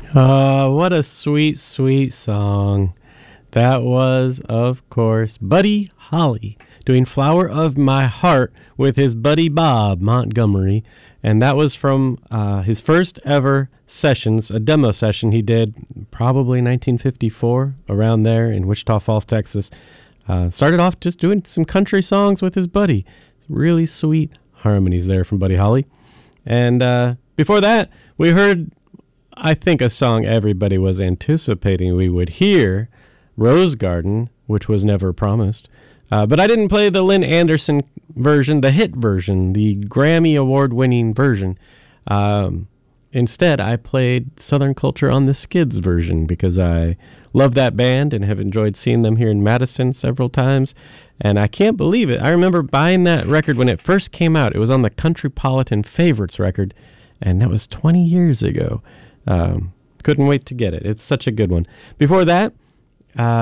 What a sweet, sweet song. That was, of course, Buddy Holly doing Flower of My Heart with his buddy Bob Montgomery. And that was from his first ever sessions, a demo session he did probably 1954, around there in Wichita Falls, Texas. Started off just doing some country songs with his buddy. Really sweet harmonies there from Buddy Holly. And before that, we heard, I think, a song everybody was anticipating we would hear, Rose Garden, which was never promised. But I didn't play the Lynn Anderson version, the hit version, the Grammy Award-winning version. Instead, I played Southern Culture on the Skids version because I love that band and have enjoyed seeing them here in Madison several times. And I can't believe it. I remember buying that record when it first came out. It was on the Countrypolitan Favorites record, and that was 20 years ago. Couldn't wait to get it. It's such a good one. Before that,